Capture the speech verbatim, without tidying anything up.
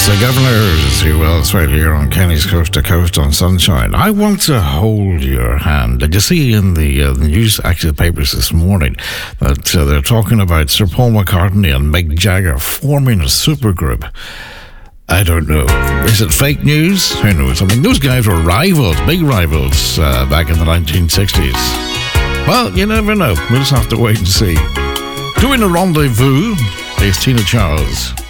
The Governors, who will right here on Kenny's Coast to Coast on Sunshine. I want to hold your hand. Did you see in the, uh, the news, actually the papers this morning, that uh, they're talking about Sir Paul McCartney and Mick Jagger forming a supergroup? I don't know. Is it fake news? Who knows? I mean, those guys were rivals, big rivals, uh, back in the nineteen sixties. Well, you never know. We'll just have to wait and see. Doing a rendezvous is Tina Charles.